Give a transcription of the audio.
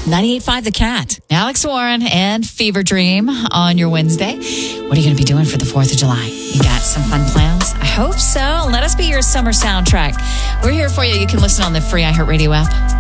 98.5 The Cat. Alex Warren and Fever Dream on your Wednesday. What are you going to be doing for the 4th of July? You got some fun plans? I hope so. Let us be your summer soundtrack. We're here for you. You can listen on the free iHeartRadio app.